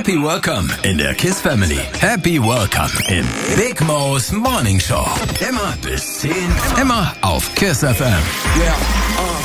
Happy Welcome in der KISS Family. Happy Welcome in Big Mo's Morning Show. Immer bis 10. Immer auf KISS FM. Yeah.